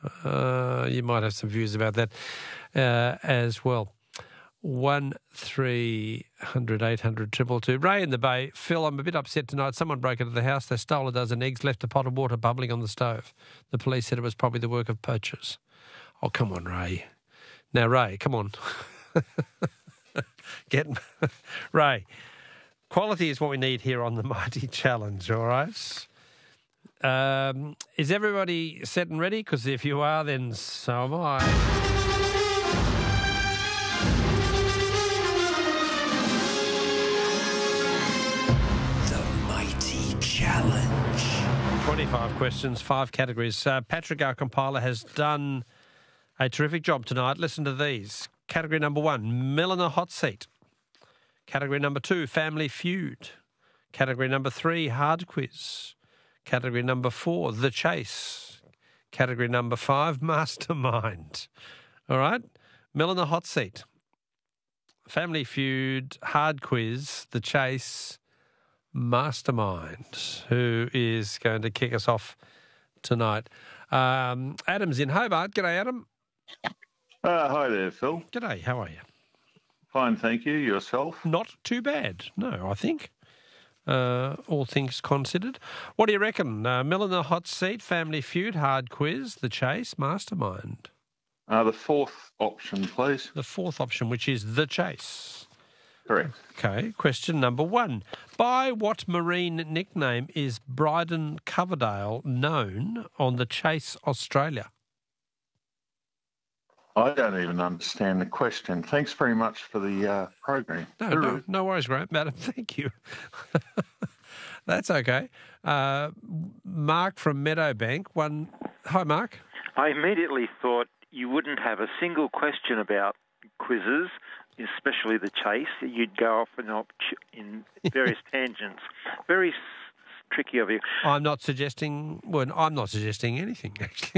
You might have some views about that as well. 1300 800 222. Ray in the Bay. Phil, I'm a bit upset tonight. Someone broke into the house. They stole a dozen eggs, left a pot of water bubbling on the stove. The police said it was probably the work of poachers. Oh, come on, Ray. Now, Ray, come on. Ray, quality is what we need here on the Mighty Challenge, all right? Is everybody set and ready? Because if you are, then so am I. Challenge. 25 questions, 5 categories. Patrick, our compiler, has done a terrific job tonight. Listen to these. Category number 1, Milliner Hot Seat. Category number 2, Family Feud. Category number 3, Hard Quiz. Category number 4, The Chase. Category number 5, Mastermind. All right? Milliner Hot Seat. Family Feud, Hard Quiz, The Chase, Mastermind. Who is going to kick us off tonight? Adam's in Hobart. G'day, Adam. Hi there, Phil. G'day, how are you? Fine, thank you. Yourself? Not too bad, no, I think. All things considered. What do you reckon? Milliner Hot Seat, Family Feud, Hard Quiz, The Chase, Mastermind. The fourth option, please. The fourth option, which is The Chase. Correct. Okay, question number 1. By what marine nickname is Bryden Coverdale known on The Chase Australia? I don't even understand the question. Thanks very much for the program. No worries, Graham. Madam, thank you. That's okay. Mark from Meadowbank. Hi, Mark. I immediately thought you wouldn't have a single question about quizzes, especially The Chase. You'd go off in various tangents. Very tricky of you. I'm not suggesting anything, actually.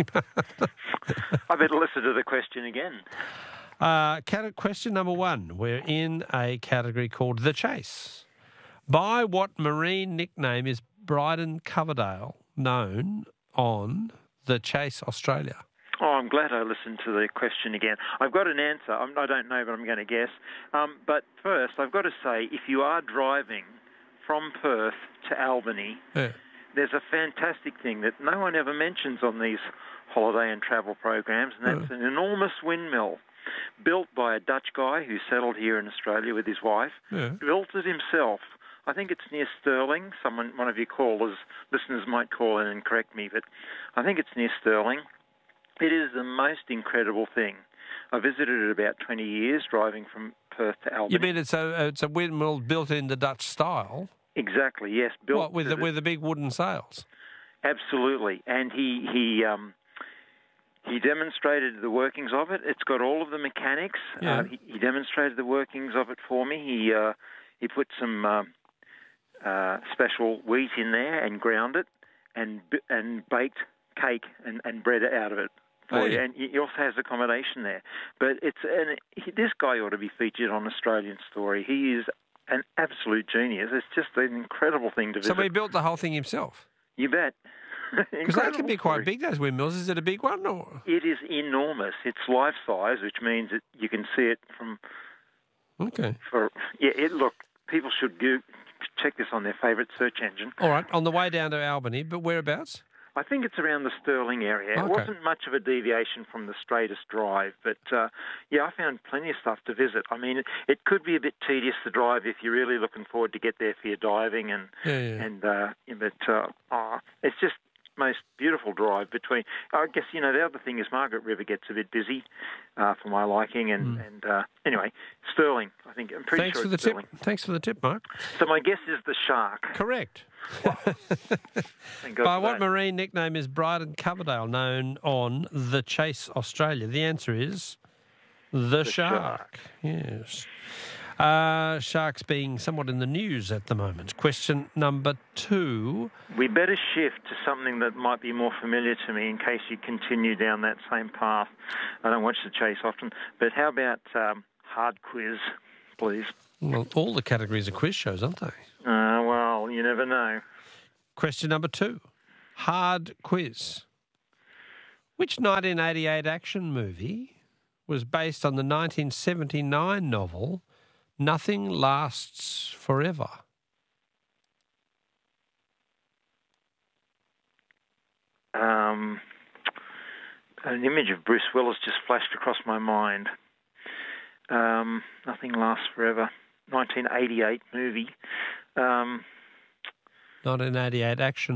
I better listen to the question again. Question number 1. We're in a category called The Chase. By what marine nickname is Bryden Coverdale known on The Chase Australia? Oh, I'm glad I listened to the question again. I've got an answer. I don't know, but I'm going to guess. But first, I've got to say, if you are driving from Perth to Albany, there's a fantastic thing that no one ever mentions on these holiday and travel programs, and that's an enormous windmill built by a Dutch guy who settled here in Australia with his wife, built it himself. I think it's near Stirling. One of your listeners might call in and correct me, but I think it's near Stirling. It is the most incredible thing. I visited it about 20 years driving from Perth to Albany. You mean it's a windmill built in the Dutch style? Exactly, yes. Built with the big wooden sails? Absolutely. And he demonstrated the workings of it. It's got all of the mechanics. Yeah. He demonstrated the workings of it for me. He put some special wheat in there and ground it and baked cake and bread out of it. And he also has accommodation there. But this guy ought to be featured on Australian Story. He is an absolute genius. It's just an incredible thing to visit. So he built the whole thing himself? You bet. Because they can be quite big, those windmills. Is it a big one? Or? It is enormous. It's life-size, which means that you can see it from... Okay. Look, people should check this on their favourite search engine. All right, on the way down to Albany, but whereabouts? I think it's around the Stirling area. Okay. It wasn't much of a deviation from the straightest drive, but I found plenty of stuff to visit. I mean, it could be a bit tedious to drive if you're really looking forward to get there for your diving, but it's just most beautiful drive between. I guess the other thing is Margaret River gets a bit busy for my liking, and anyway, Stirling. I think I'm pretty sure it's Stirling. Thanks for the tip, Mark. So my guess is the Shark. Correct. Thank God By for what that. marine nickname is Bryden Coverdale known on The Chase Australia? The answer is the Shark. Yes. Sharks being somewhat in the news at the moment. Question number 2. We better shift to something that might be more familiar to me in case you continue down that same path. I don't watch The Chase often, but how about Hard Quiz, please? Well, all the categories are quiz shows, aren't they? Well, you never know. Question number 2. Hard Quiz. Which 1988 action movie was based on the 1979 novel Nothing Lasts Forever? An image of Bruce Willis just flashed across my mind. Nothing Lasts Forever. 1988 movie. 1988 action